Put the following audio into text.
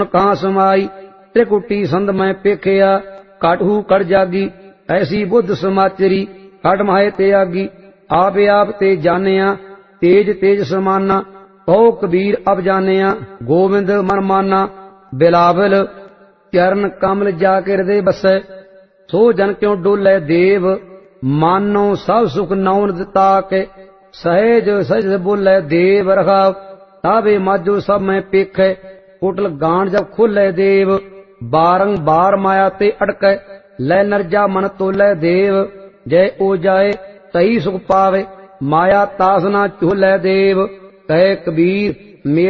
कहाँ समाई त्रिकुटी संद मैं पेखिया काटहू कट जागी ऐसी बुद्ध समाचरी हट माहे त्यागी आपे आप ते जानिया तेज तेज समाना कहो कबीर अब जानिया गोविंद मन माना बिलावल चरण कमल जाके हृदय बसै सो जन क्यों डोलै देव मानो सब सुख नौन दिता के सहज सहज बोलै देव रखाव तावे माजो सब मैं पेखै कोटल गांड जब खोलै देव बारंबार माया ते अटकै लै नरजा मन तोलै देव जय ओ जाए तही सुख पावे माया तास ना चोलै देव कहे कबीर मेरा